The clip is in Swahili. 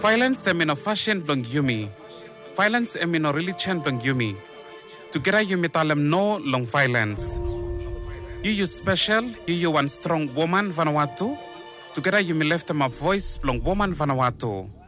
Violence emino fashion blong yumi. Violence emino religion blong yumi. Together yumi talem no long violence. You special, you one strong woman Vanuatu. Together yumi left them a voice blong woman Vanuatu.